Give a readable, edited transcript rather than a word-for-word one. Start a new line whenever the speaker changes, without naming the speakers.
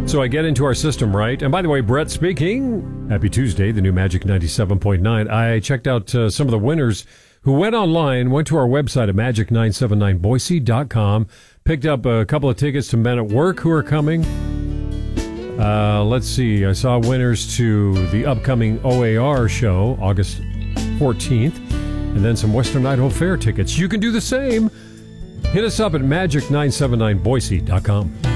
So I get into our system, right? And by the way, Brett speaking. Happy Tuesday, the new Magic 97.9. I checked out some of the winners who went online, went to our website at magic979boise.com, picked up a couple of tickets to Men at Work who are coming. Let's see. I saw winners to the upcoming OAR show, August 14th, and then some Western Idaho Fair tickets. You can do the same. Hit us up at magic979boise.com.